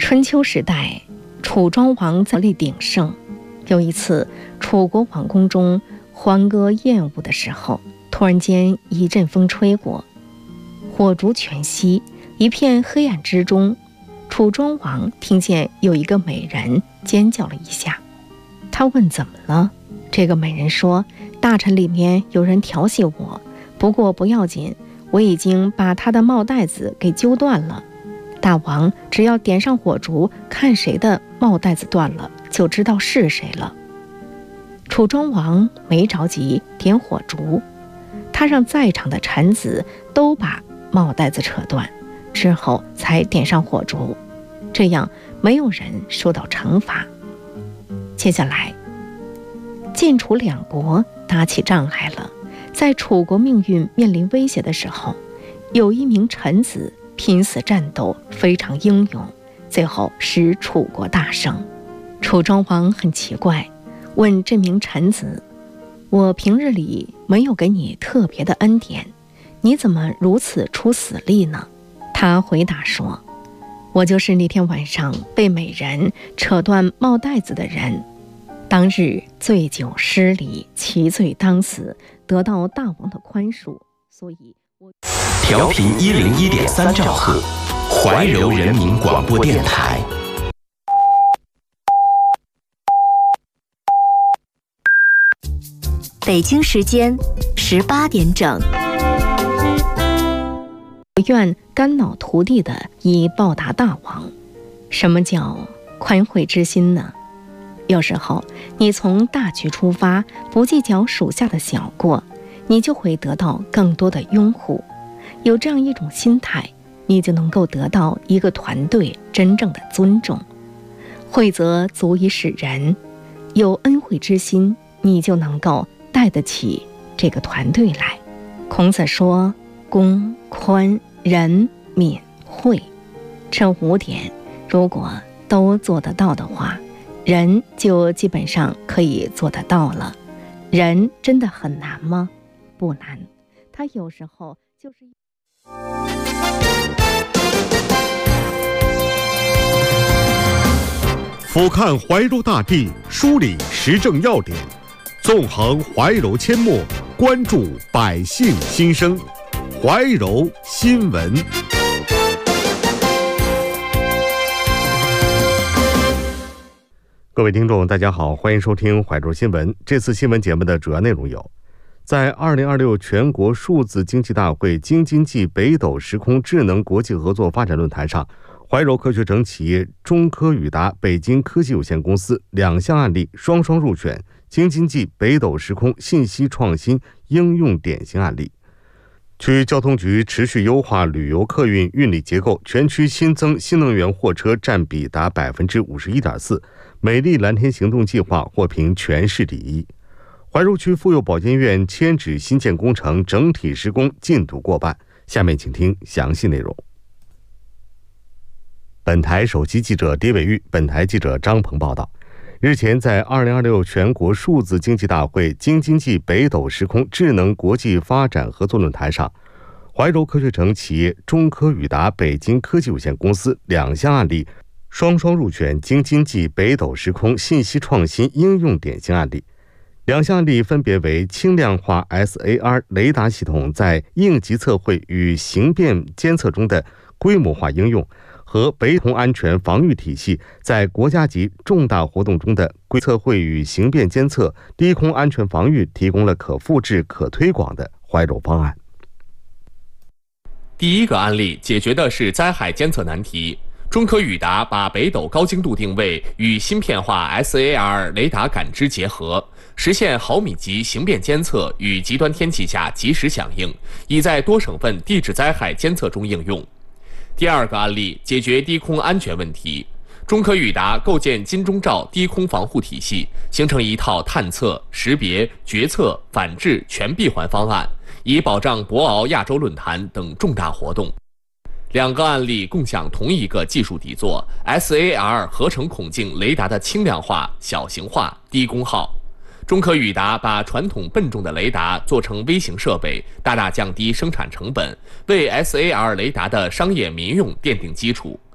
春秋时代，楚庄王在力鼎盛。有一次，楚国王宫中欢歌宴舞的时候，突然间一阵风吹过，火烛全熄，一片黑暗之中，楚庄王听见有一个美人尖叫了一下。他问怎么了？这个美人说，大臣里面有人调戏我，不过不要紧，我已经把他的帽带子给揪断了。大王只要点上火烛，看谁的帽带子断了，就知道是谁了。楚庄王没着急点火烛，他让在场的臣子都把帽带子扯断，之后才点上火烛，这样没有人受到惩罚。接下来，晋楚两国打起仗来了。在楚国命运面临威胁的时候，有一名臣子拼死战斗，非常英勇，最后使楚国大胜。楚庄王很奇怪，问这名臣子，我平日里没有给你特别的恩典，你怎么如此出死力呢？他回答说，我就是那天晚上被美人扯断帽带子的人，当日醉酒失礼，其罪当死，得到大王的宽恕，所以我调频101.3兆赫，怀柔人民广播电台。 北京时间18点整。 我愿肝脑涂地的以报答大王。什么叫宽惠之心呢？有时候你从大局出发，不计较属下的小过，你就会得到更多的拥护。有这样一种心态，你就能够得到一个团队真正的尊重。惠则足以使仁，有恩惠之心，你就能够带得起这个团队来。孔子说，公、宽、仁、敏、惠，这5点如果都做得到的话，人就基本上可以做得到了。人真的很难吗？不难，他有时候就是俯瞰怀柔大地，梳理时政要点，纵横怀柔阡陌，关注百姓心声。怀柔新闻。各位听众大家好，欢迎收听怀柔新闻。这次新闻节目的主要内容有，在2026全国数字经济大会京津冀北斗时空智能国际合作发展论坛上，怀柔科学城企业中科宇达北京科技有限公司2项案例双双入选京津冀北斗时空信息创新应用典型案例。区交通局持续优化旅游客运运力结构，全区新增新能源货车占比达 51.4%， 美丽蓝天行动计划获评全市第一。怀柔区妇幼保健院迁址新建工程整体施工进度过半。下面请听详细内容。本台首席记者狄伟玉，本台记者张鹏报道。日前，在2026全国数字经济大会京津冀北斗时空智能国际发展合作论坛上，怀柔科学城企业中科宇达北京科技有限公司2项案例双双入选京津冀北斗时空信息创新应用典型案例。2项案例分别为轻量化 SAR 雷达系统在应急测绘与形变监测中的规模化应用，和北通安全防御体系在国家级重大活动中的测绘与形变监测、低空安全防御提供了可复制、可推广的怀柔方案。 第一个案例解决的是灾害监测难题。中科宇达把北斗高精度定位与芯片化 SAR 雷达感知结合，实现毫米级形变监测与极端天气下及时响应，已在多省份地质灾害监测中应用。第二个案例解决低空安全问题。中科宇达构建金钟罩低空防护体系，形成一套探测、识别、决策、反制全闭环方案，以保障博鳌亚洲论坛等重大活动。2个案例共享同一个技术底座 SAR 合成孔径雷达的轻量化、小型化、低功耗。中科宇达把传统笨重的雷达做成微型设备，大大降低生产成本，为 SAR 雷达的商业民用奠定基础。